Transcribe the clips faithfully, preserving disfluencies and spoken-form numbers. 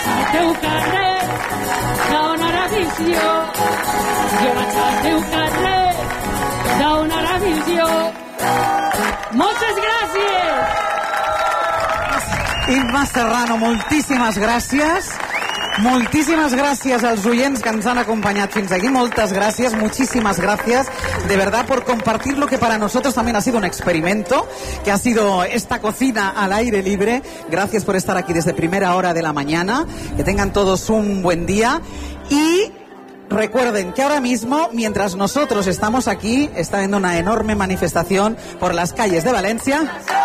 al teu carrer d'on ara visió. Jo vaig al teu carrer d'on ara visió. Moltes gràcies! Imma Serrano, moltíssimes gràcies. Muchísimas gracias a los oyentes que nos han acompañado fins aquí. Muchas gracias, muchísimas gracias de verdad por compartir lo que para nosotros también ha sido un experimento, que ha sido esta cocina al aire libre. Gracias por estar aquí desde primera hora de la mañana. Que tengan todos un buen día y recuerden que ahora mismo, mientras nosotros estamos aquí, está habiendo una enorme manifestación por las calles de Valencia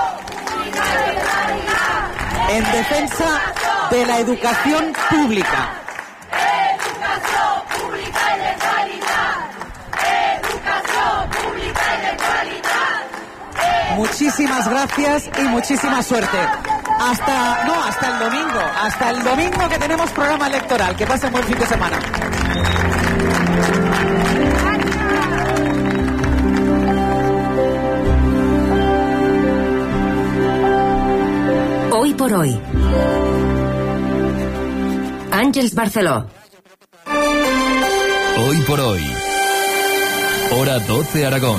en defensa de la educación pública. Educación pública y de calidad. Educación pública y de calidad. Muchísimas gracias y muchísima suerte. Hasta, no, hasta el domingo. Hasta el domingo que tenemos programa electoral. Que pasen buen fin de semana. Hoy por hoy. Àngels Barceló. Hoy por hoy. Hora doce Aragón.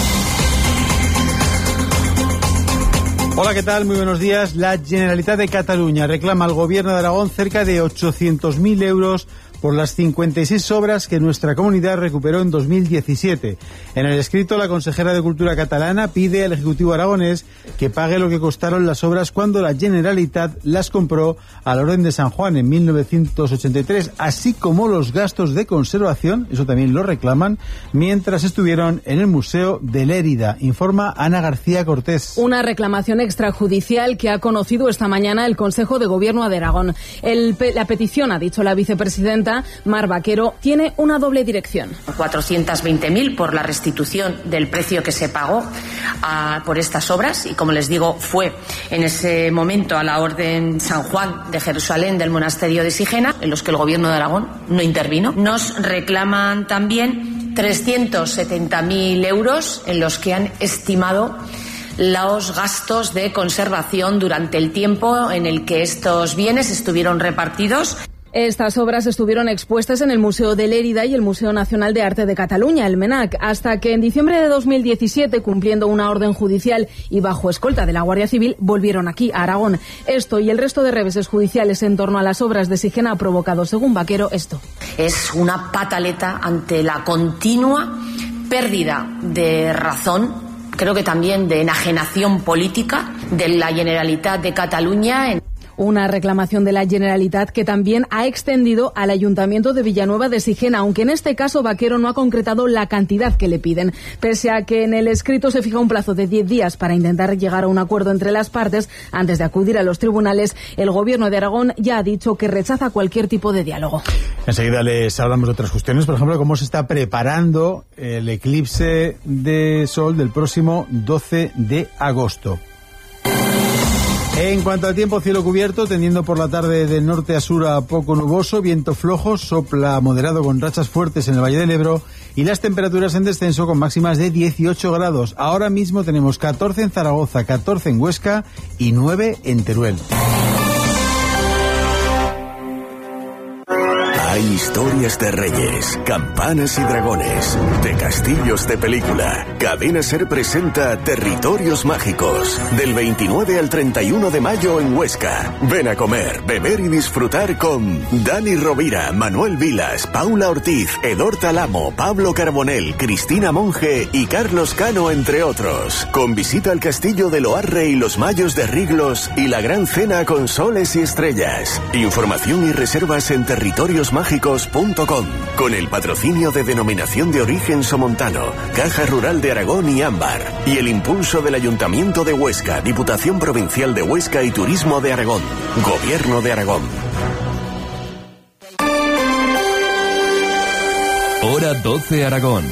Hola, ¿qué tal? Muy buenos días. La Generalitat de Cataluña reclama al Gobierno de Aragón cerca de ochocientos mil euros por las cincuenta y seis obras que nuestra comunidad recuperó en dos mil diecisiete. En el escrito, la consejera de Cultura catalana pide al Ejecutivo aragonés que pague lo que costaron las obras cuando la Generalitat las compró a la Orden de San Juan en mil novecientos ochenta y tres, así como los gastos de conservación, eso también lo reclaman, mientras estuvieron en el Museo de Lérida. Informa Ana García Cortés. Una reclamación extrajudicial que ha conocido esta mañana el Consejo de Gobierno de Aragón. El, la petición, ha dicho la vicepresidenta Mar Vaquero, tiene una doble dirección. cuatrocientos veinte mil por la restitución del precio que se pagó a, por estas obras, y como les digo, fue en ese momento a la Orden San Juan de Jerusalén del monasterio de Sigena, en los que el Gobierno de Aragón no intervino. Nos reclaman también trescientos setenta mil euros en los que han estimado los gastos de conservación durante el tiempo en el que estos bienes estuvieron repartidos. Estas obras estuvieron expuestas en el Museo de Lérida y el Museo Nacional de Arte de Cataluña, el MENAC, hasta que en diciembre de dos mil diecisiete, cumpliendo una orden judicial y bajo escolta de la Guardia Civil, volvieron aquí, a Aragón. Esto y el resto de reveses judiciales en torno a las obras de Sigena ha provocado, según Vaquero, esto. Es una pataleta ante la continua pérdida de razón, creo que también de enajenación política de la Generalitat de Cataluña. En Una reclamación de la Generalitat que también ha extendido al Ayuntamiento de Villanueva de Sigena, aunque en este caso Vaquero no ha concretado la cantidad que le piden. Pese a que en el escrito se fija un plazo de diez días para intentar llegar a un acuerdo entre las partes antes de acudir a los tribunales, el Gobierno de Aragón ya ha dicho que rechaza cualquier tipo de diálogo. Enseguida les hablamos de otras cuestiones, por ejemplo, cómo se está preparando el eclipse de sol del próximo doce de agosto. En cuanto al tiempo, cielo cubierto, tendiendo por la tarde de norte a sur a poco nuboso, viento flojo, sopla moderado con rachas fuertes en el Valle del Ebro y las temperaturas en descenso con máximas de dieciocho grados. Ahora mismo tenemos catorce en Zaragoza, catorce en Huesca y nueve en Teruel. Hay historias de reyes, campanas y dragones, de castillos de película. Cadena Ser presenta Territorios Mágicos, del veintinueve al treinta y uno de mayo en Huesca. Ven a comer, beber y disfrutar con Dani Rovira, Manuel Vilas, Paula Ortiz, Edor Talamo, Pablo Carbonell, Cristina Monge y Carlos Cano, entre otros. Con visita al castillo de Loarre y los Mayos de Riglos y la gran cena con soles y estrellas. Información y reservas en territorios mágicos punto com, con el patrocinio de Denominación de Origen Somontano, Caja Rural de Aragón y Ámbar, y el impulso del Ayuntamiento de Huesca, Diputación Provincial de Huesca y Turismo de Aragón, Gobierno de Aragón. Hora doce Aragón.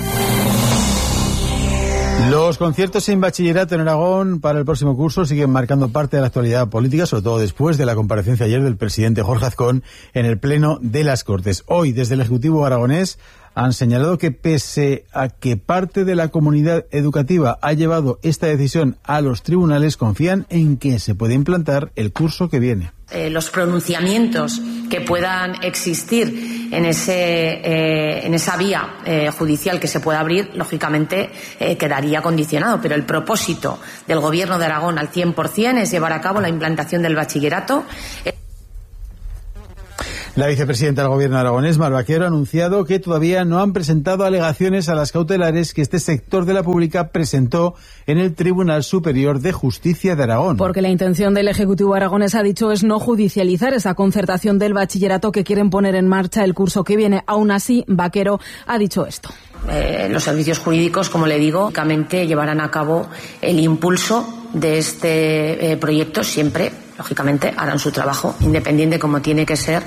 Los conciertos en bachillerato en Aragón para el próximo curso siguen marcando parte de la actualidad política, sobre todo después de la comparecencia ayer del presidente Jorge Azcón en el Pleno de las Cortes. Hoy, desde el Ejecutivo aragonés, han señalado que pese a que parte de la comunidad educativa ha llevado esta decisión a los tribunales, confían en que se puede implantar el curso que viene. Eh, los pronunciamientos que puedan existir en ese eh, en esa vía eh, judicial que se pueda abrir, lógicamente eh, quedaría condicionado, pero el propósito del Gobierno de Aragón al cien por ciento es llevar a cabo la implantación del bachillerato. Eh, La vicepresidenta del Gobierno aragonés, Mar Vaquero, ha anunciado que todavía no han presentado alegaciones a las cautelares que este sector de la pública presentó en el Tribunal Superior de Justicia de Aragón. Porque la intención del Ejecutivo aragonés, ha dicho, es no judicializar esa concertación del bachillerato que quieren poner en marcha el curso que viene. Aún así, Vaquero ha dicho esto. Eh, los servicios jurídicos, como le digo, únicamente llevarán a cabo el impulso de este eh, proyecto. Siempre, lógicamente, harán su trabajo independiente como tiene que ser.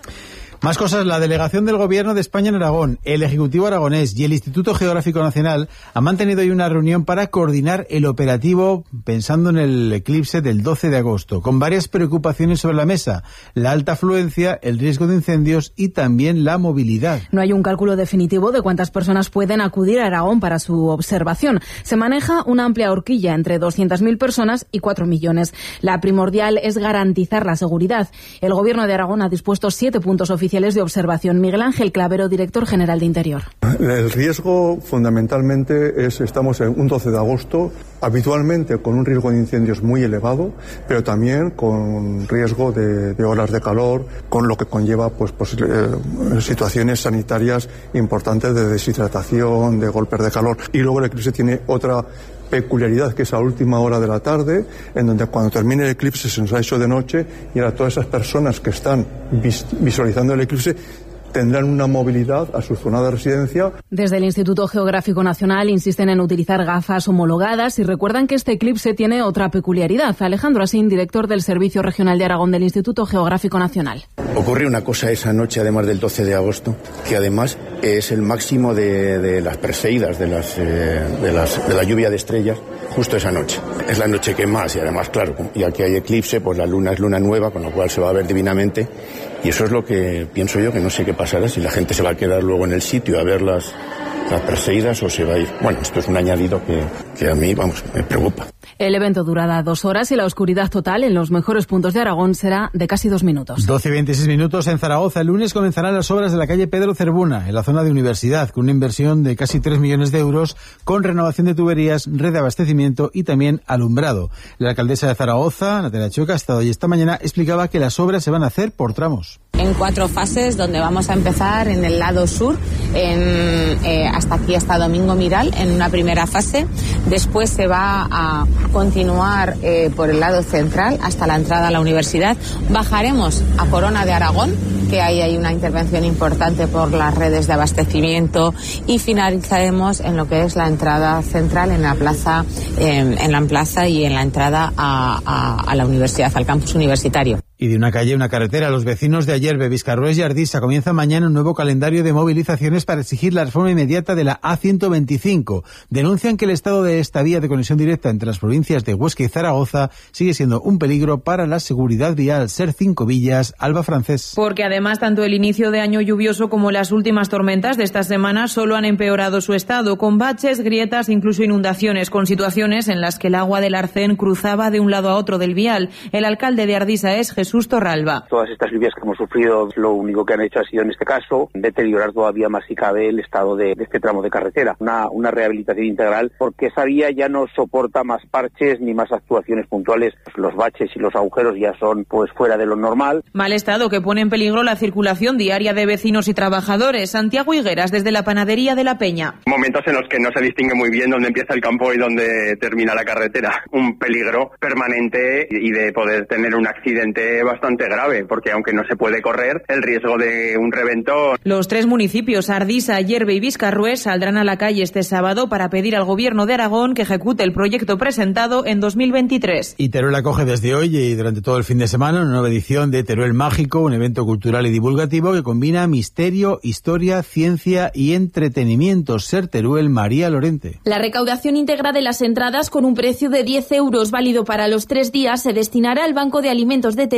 Más cosas. La delegación del Gobierno de España en Aragón, el Ejecutivo aragonés y el Instituto Geográfico Nacional han mantenido hoy una reunión para coordinar el operativo pensando en el eclipse del doce de agosto, con varias preocupaciones sobre la mesa: la alta afluencia, el riesgo de incendios y también la movilidad. No hay un cálculo definitivo de cuántas personas pueden acudir a Aragón para su observación. Se maneja una amplia horquilla entre doscientas mil personas y cuatro millones. La primordial es garantizar la seguridad. El Gobierno de Aragón ha dispuesto siete puntos oficiales de observación. Miguel Ángel Clavero, director general de Interior. El riesgo fundamentalmente es, estamos en un doce de agosto, habitualmente con un riesgo de incendios muy elevado, pero también con riesgo de, de olas de calor, con lo que conlleva pues, pues eh, situaciones sanitarias importantes de deshidratación, de golpes de calor. Y luego el eclipse tiene otra peculiaridad, que es a última hora de la tarde, en donde cuando termine el eclipse se nos ha hecho de noche, y ahora todas esas personas que están vis visualizando el eclipse tendrán una movilidad a su zona de residencia. Desde el Instituto Geográfico Nacional insisten en utilizar gafas homologadas y recuerdan que este eclipse tiene otra peculiaridad. Alejandro Asín, director del Servicio Regional de Aragón del Instituto Geográfico Nacional. Ocurre una cosa esa noche, además del doce de agosto, que además es el máximo de, de las perseidas, de, las, eh, de, las, de la lluvia de estrellas, justo esa noche. Es la noche que más, y además, claro, ya que hay eclipse, pues la luna es luna nueva, con lo cual se va a ver divinamente. Y eso es lo que pienso yo, que no sé qué pasará, si la gente se va a quedar luego en el sitio a ver las, las perseidas o se va a ir. Bueno, esto es un añadido que, que a mí, vamos, me preocupa. El evento durará dos horas y la oscuridad total en los mejores puntos de Aragón será de casi dos minutos. doce y veintiséis minutos en Zaragoza. El lunes comenzarán las obras de la calle Pedro Cervuna, en la zona de Universidad, con una inversión de casi tres millones de euros, con renovación de tuberías, red de abastecimiento y también alumbrado. La alcaldesa de Zaragoza, Natalia Choca, ha estado hoy esta mañana, explicaba que las obras se van a hacer por tramos. En cuatro fases, donde vamos a empezar en el lado sur, en, eh, hasta aquí, hasta Domingo Miral, en una primera fase. Después se va a continuar eh, por el lado central hasta la entrada a la universidad. Bajaremos a Corona de Aragón, que ahí hay una intervención importante por las redes de abastecimiento, y finalizaremos en lo que es la entrada central, en la plaza, eh, en la plaza y en la entrada a, a, a la universidad, al campus universitario. Y de una calle a una carretera, los vecinos de Ayerbe, Viscarrués y Ardisa comienzan mañana un nuevo calendario de movilizaciones para exigir la reforma inmediata de la A ciento veinticinco. Denuncian que el estado de esta vía de conexión directa entre las provincias de Huesca y Zaragoza sigue siendo un peligro para la seguridad vial. Ser Cinco Villas, Alba Francés. Porque además tanto el inicio de año lluvioso como las últimas tormentas de esta semana solo han empeorado su estado, con baches, grietas, incluso inundaciones, con situaciones en las que el agua del Arcén cruzaba de un lado a otro del vial. El alcalde de Ardisa es Jesús Torralba. Todas estas lluvias que hemos sufrido, lo único que han hecho ha sido, en este caso, deteriorar todavía más si cabe el estado de, de este tramo de carretera. Una, una rehabilitación integral, porque esa vía ya no soporta más parches ni más actuaciones puntuales. Los baches y los agujeros ya son pues fuera de lo normal. Mal estado que pone en peligro la circulación diaria de vecinos y trabajadores. Santiago Higueras, desde la panadería de La Peña. Momentos en los que no se distingue muy bien dónde empieza el campo y dónde termina la carretera. Un peligro permanente y de poder tener un accidente bastante grave, porque aunque no se puede correr, el riesgo de un reventón. Los tres municipios, Ardisa, Ayerbe y Viscarrués, saldrán a la calle este sábado para pedir al Gobierno de Aragón que ejecute el proyecto presentado en dos mil veintitrés. Y Teruel acoge desde hoy y durante todo el fin de semana una nueva edición de Teruel Mágico, un evento cultural y divulgativo que combina misterio, historia, ciencia y entretenimiento. Ser Teruel, María Lorente. La recaudación íntegra de las entradas, con un precio de diez euros válido para los tres días, se destinará al Banco de Alimentos de Teruel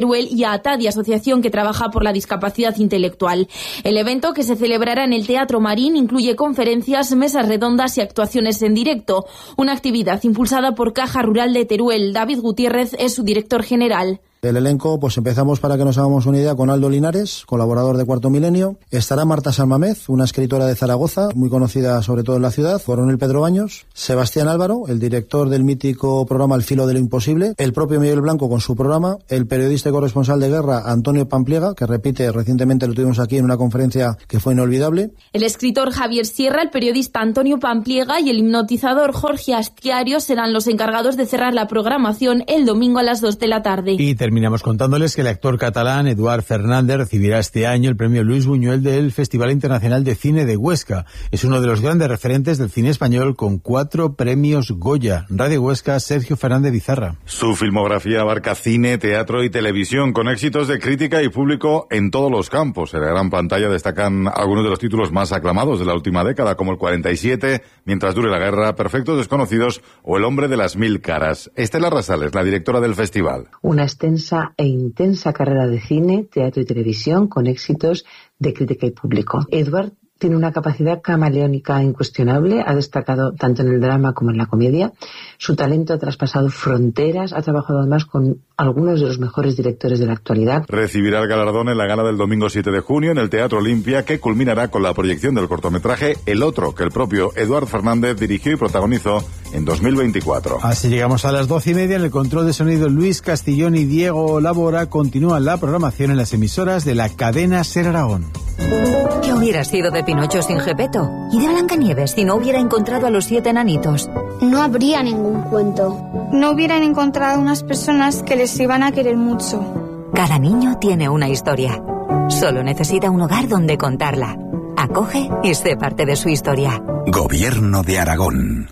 Teruel y a Atadi, asociación que trabaja por la discapacidad intelectual. El evento, que se celebrará en el Teatro Marín, incluye conferencias, mesas redondas y actuaciones en directo. Una actividad impulsada por Caja Rural de Teruel. David Gutiérrez es su director general. El elenco, pues empezamos, para que nos hagamos una idea, con Aldo Linares, colaborador de Cuarto Milenio. Estará Marta Salmamez, una escritora de Zaragoza, muy conocida sobre todo en la ciudad. Coronel Pedro Baños. Sebastián Álvaro, el director del mítico programa Al filo de lo imposible. El propio Miguel Blanco con su programa. El periodista y corresponsal de guerra Antonio Pampliega, que repite, recientemente lo tuvimos aquí en una conferencia que fue inolvidable. El escritor Javier Sierra, el periodista Antonio Pampliega y el hipnotizador Jorge Astiario serán los encargados de cerrar la programación el domingo a las dos de la tarde. Y terminamos contándoles que el actor catalán Eduard Fernández recibirá este año el premio Luis Buñuel del Festival Internacional de Cine de Huesca. Es uno de los grandes referentes del cine español, con cuatro premios Goya. Radio Huesca, Sergio Fernández Bizarra. Su filmografía abarca cine, teatro y televisión, con éxitos de crítica y público en todos los campos. En la gran pantalla destacan algunos de los títulos más aclamados de la última década, como El cuarenta y siete, Mientras dure la guerra, Perfectos desconocidos o El hombre de las mil caras. Estela Rasales, la directora del festival. Una extensa e intensa carrera de cine, teatro y televisión, con éxitos de crítica y público. Eduard tiene una capacidad camaleónica incuestionable, ha destacado tanto en el drama como en la comedia. Su talento ha traspasado fronteras, ha trabajado además con algunos de los mejores directores de la actualidad. Recibirá el galardón en la gala del domingo siete de junio en el Teatro Olimpia, que culminará con la proyección del cortometraje El Otro, que el propio Eduard Fernández dirigió y protagonizó en dos mil veinticuatro. Así llegamos a las doce y media. En el control de sonido, Luis Castillón y Diego Labora. Continúa la programación en las emisoras de la cadena Ser Aragón. ¿Qué hubiera sido de Pinocho sin Gepetto? ¿Y de Blancanieves si no hubiera encontrado a los siete enanitos? No habría ningún cuento. No hubieran encontrado unas personas que les iban a querer mucho. Cada niño tiene una historia. Solo necesita un hogar donde contarla. Acoge y sé parte de su historia. Gobierno de Aragón.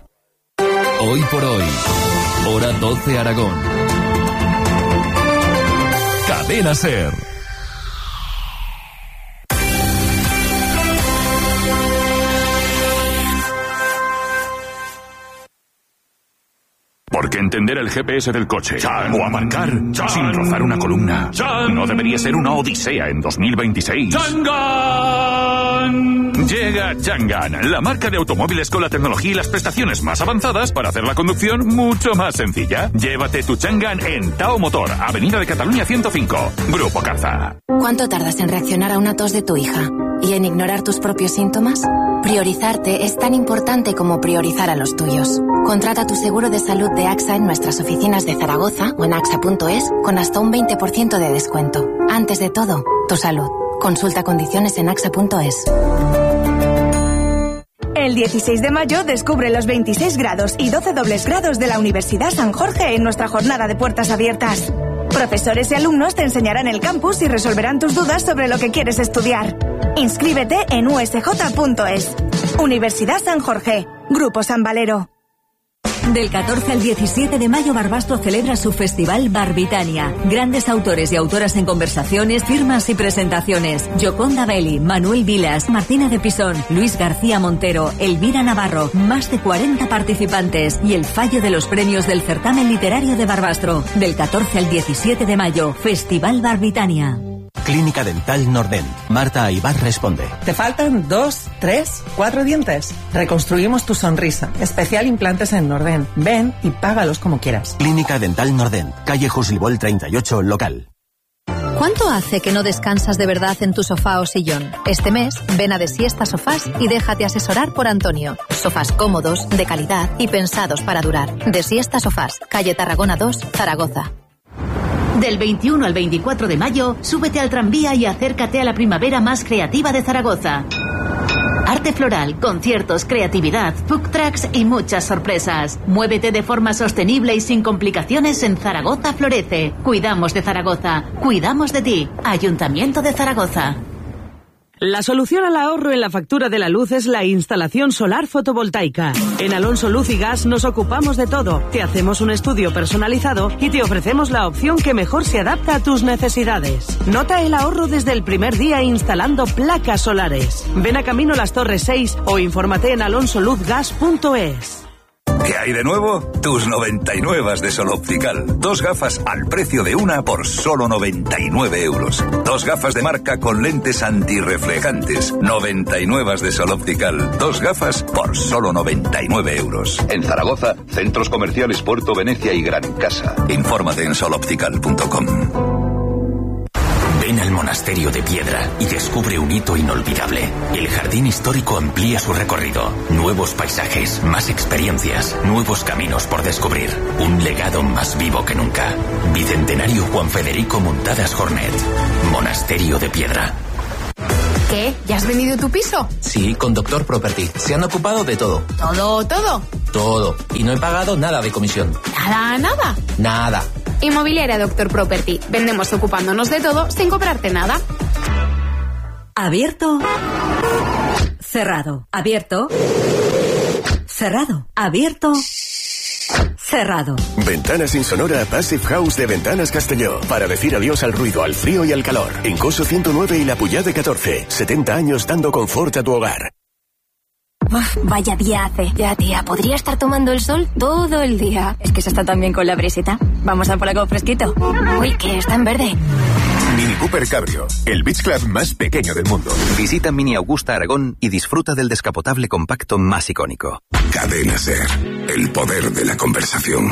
Hoy por hoy, hora doce Aragón. Cadena Ser. Porque entender el G P S del coche Chan. O aparcar Chan. Sin rozar una columna Chan. No debería ser una odisea en dos mil veintiséis. ¡Changan! Llega Changan, la marca de automóviles con la tecnología y las prestaciones más avanzadas para hacer la conducción mucho más sencilla. Llévate tu Changan en Tao Motor, Avenida de Cataluña ciento cinco, Grupo Carza. ¿Cuánto tardas en reaccionar a una tos de tu hija? ¿Y en ignorar tus propios síntomas? Priorizarte es tan importante como priorizar a los tuyos. Contrata tu seguro de salud de AXA en nuestras oficinas de Zaragoza o en axa punto es con hasta un veinte por ciento de descuento. Antes de todo, tu salud. Consulta condiciones en axa punto es. El dieciséis de mayo descubre los veintiséis grados y doce dobles grados de la Universidad San Jorge en nuestra jornada de puertas abiertas. Profesores y alumnos te enseñarán el campus y resolverán tus dudas sobre lo que quieres estudiar. Inscríbete en u s j punto es. Universidad San Jorge, Grupo San Valero. Del catorce al diecisiete de mayo, Barbastro celebra su festival Barbitania. Grandes autores y autoras en conversaciones, firmas y presentaciones. Yoconda Belli, Manuel Vilas, Martina de Pisón, Luis García Montero, Elvira Navarro. Más de cuarenta participantes y el fallo de los premios del certamen literario de Barbastro. Del catorce al diecisiete de mayo, Festival Barbitania. Clínica Dental Nordent. Marta Aybar responde. ¿Te faltan dos, tres, cuatro dientes? Reconstruimos tu sonrisa. Especial implantes en Nordent. Ven y págalos como quieras. Clínica Dental Nordent. Calle Juslibol treinta y ocho, local. ¿Cuánto hace que no descansas de verdad en tu sofá o sillón? Este mes, ven a Desiesta Sofás y déjate asesorar por Antonio. Sofás cómodos, de calidad y pensados para durar. Desiesta Sofás, calle Tarragona dos, Zaragoza. Del veintiuno al veinticuatro de mayo, súbete al tranvía y acércate a la primavera más creativa de Zaragoza. Arte floral, conciertos, creatividad, food trucks y muchas sorpresas. Muévete de forma sostenible y sin complicaciones en Zaragoza Florece. Cuidamos de Zaragoza, cuidamos de ti. Ayuntamiento de Zaragoza. La solución al ahorro en la factura de la luz es la instalación solar fotovoltaica. En Alonso Luz y Gas nos ocupamos de todo. Te hacemos un estudio personalizado y te ofrecemos la opción que mejor se adapta a tus necesidades. Nota el ahorro desde el primer día instalando placas solares. Ven a Camino Las Torres seis o infórmate en alonso luz gas punto es. ¿Qué hay de nuevo? Tus noventa y nueve de Sol Optical. Dos gafas al precio de una por solo noventa y nueve euros. Dos gafas de marca con lentes antirreflejantes. noventa y nueve de Sol Optical. Dos gafas por solo noventa y nueve euros. En Zaragoza, centros comerciales Puerto Venecia y Gran Casa. Infórmate en sol optical punto com. Ven al Monasterio de Piedra y descubre un hito inolvidable. El jardín histórico amplía su recorrido. Nuevos paisajes, más experiencias, nuevos caminos por descubrir. Un legado más vivo que nunca. Bicentenario Juan Federico Muntadas Jornet. Monasterio de Piedra. ¿Qué? ¿Ya has vendido tu piso? Sí, con Doctor Property. Se han ocupado de todo. ¿Todo, todo? Todo. Y no he pagado nada de comisión. ¿Nada, nada? Nada. Inmobiliaria Doctor Property. Vendemos ocupándonos de todo sin cobrarte nada. Abierto. Cerrado. Abierto. Cerrado. Abierto. Cerrado. Ventanas Insonora Passive House de Ventanas Castelló. Para decir adiós al ruido, al frío y al calor. En Coso ciento nueve y La Puyade catorce. setenta años dando confort a tu hogar. Uf, vaya día hace. Ya, tía, podría estar tomando el sol todo el día. Es que se está tan bien con la brisita. Vamos a por algo fresquito. Uy, que está en verde. Mini Cooper Cabrio, el beach club más pequeño del mundo. Visita Mini Augusta Aragón y disfruta del descapotable compacto más icónico. Cadena Ser, el poder de la conversación.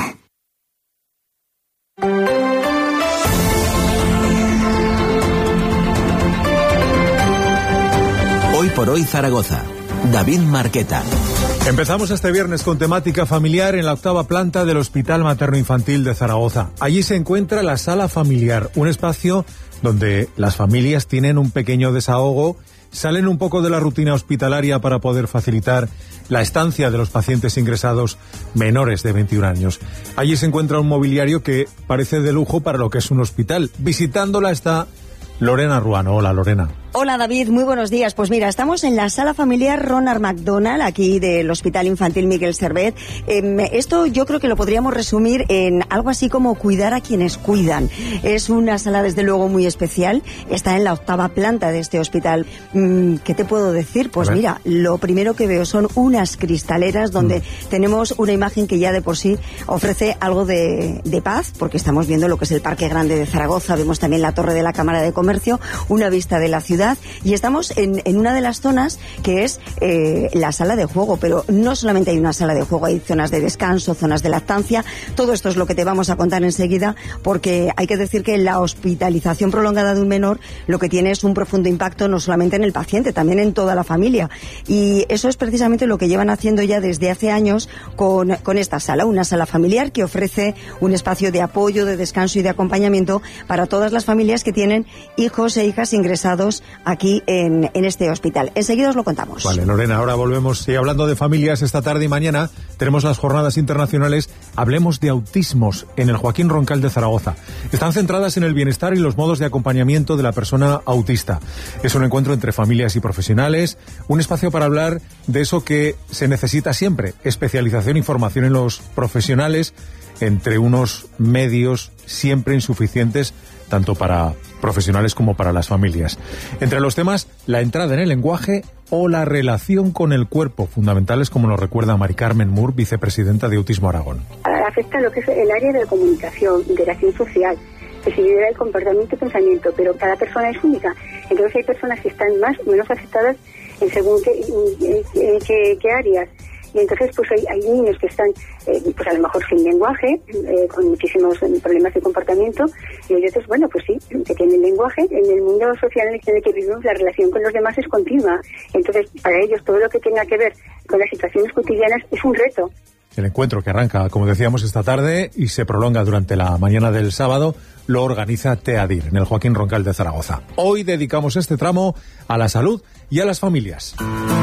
Hoy por hoy Zaragoza. David Marqueta. Empezamos este viernes con temática familiar en la octava planta del Hospital Materno Infantil de Zaragoza. Allí se encuentra la sala familiar, un espacio donde las familias tienen un pequeño desahogo, salen un poco de la rutina hospitalaria para poder facilitar la estancia de los pacientes ingresados menores de veintiún años. Allí se encuentra un mobiliario que parece de lujo para lo que es un hospital. Visitándola está Lorena Ruano. Hola, Lorena. Hola, David, muy buenos días. Pues mira, estamos en la sala familiar Ronald McDonald, aquí del Hospital Infantil Miguel Servet. Eh, esto yo creo que lo podríamos resumir en algo así como cuidar a quienes cuidan. Es una sala desde luego muy especial, está en la octava planta de este hospital. Mm, ¿Qué te puedo decir? Pues mira, lo primero que veo son unas cristaleras donde mm. tenemos una imagen que ya de por sí ofrece algo de, de paz, porque estamos viendo lo que es el Parque Grande de Zaragoza, vemos también la Torre de la Cámara de Comercio, una vista de la ciudad. Y estamos en, en una de las zonas que es eh, la sala de juego, pero no solamente hay una sala de juego, hay zonas de descanso, zonas de lactancia. Todo esto es lo que te vamos a contar enseguida, porque hay que decir que la hospitalización prolongada de un menor lo que tiene es un profundo impacto no solamente en el paciente, también en toda la familia. Y eso es precisamente lo que llevan haciendo ya desde hace años con, con esta sala, una sala familiar que ofrece un espacio de apoyo, de descanso y de acompañamiento para todas las familias que tienen hijos e hijas ingresados aquí en, en este hospital. Enseguida os lo contamos. Vale, Lorena, ahora volvemos. Y hablando de familias, esta tarde y mañana tenemos las jornadas internacionales Hablemos de Autismos en el Joaquín Roncal de Zaragoza. Están centradas en el bienestar y los modos de acompañamiento de la persona autista. Es un encuentro entre familias y profesionales, un espacio para hablar de eso que se necesita siempre, especialización y formación en los profesionales, entre unos medios siempre insuficientes, tanto para profesionales como para las familias. Entre los temas, la entrada en el lenguaje o la relación con el cuerpo, fundamentales como nos recuerda Mari Carmen Moore, vicepresidenta de Autismo Aragón. Afecta lo que es el área de la comunicación, de la acción social, sensibilidad del comportamiento y pensamiento, pero cada persona es única. Entonces hay personas que están más o menos afectadas en según qué, en qué, qué áreas. Y entonces pues hay, hay niños que están eh, pues a lo mejor sin lenguaje, eh, con muchísimos problemas de comportamiento, y hay otros, bueno, pues sí, que tienen lenguaje. En el mundo social en el que vivimos la relación con los demás es continua, entonces para ellos todo lo que tenga que ver con las situaciones cotidianas es un reto. El encuentro que arranca, como decíamos, esta tarde y se prolonga durante la mañana del sábado, lo organiza TEADIR en el Joaquín Roncal de Zaragoza. Hoy dedicamos este tramo a la salud y a las familias.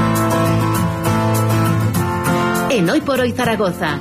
En Hoy por Hoy Zaragoza.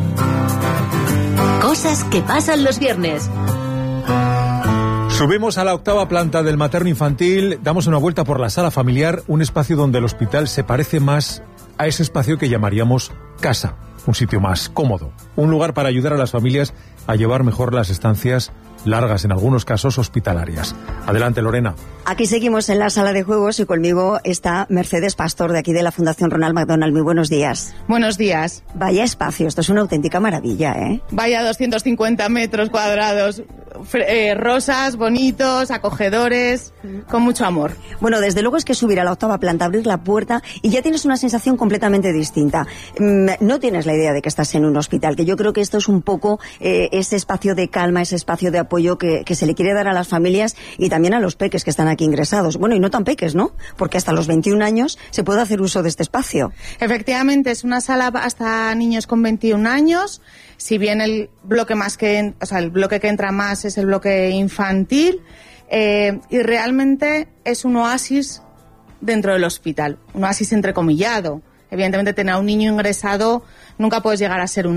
Cosas que pasan los viernes. Subimos a la octava planta del materno infantil, damos una vuelta por la sala familiar, un espacio donde el hospital se parece más a ese espacio que llamaríamos casa, un sitio más cómodo, un lugar para ayudar a las familias a llevar mejor las estancias largas en algunos casos hospitalarias. Adelante, Lorena. Aquí seguimos en la sala de juegos y conmigo está Mercedes Pastor, de aquí de la Fundación Ronald McDonald. Muy buenos días. Buenos días. Vaya espacio, esto es una auténtica maravilla, ¿eh? Vaya doscientos cincuenta metros cuadrados, eh, rosas, bonitos, acogedores, con mucho amor. Bueno, desde luego es que subir a la octava planta, abrir la puerta y ya tienes una sensación completamente distinta. No tienes la idea de que estás en un hospital, que yo creo que esto es un poco eh, ese espacio de calma, ese espacio de apoyo que, que se le quiere dar a las familias y también a los peques que están aquí ingresados. Bueno, y no tan peques, ¿no? Porque hasta los veintiún años se puede hacer uso de este espacio. Efectivamente, es una sala hasta niños con veintiún años. Si bien el bloque más que, o sea, el bloque que entra más es el bloque infantil, eh, y realmente es un oasis dentro del hospital, un oasis entrecomillado. Evidentemente, tener a un niño ingresado nunca puedes llegar a ser un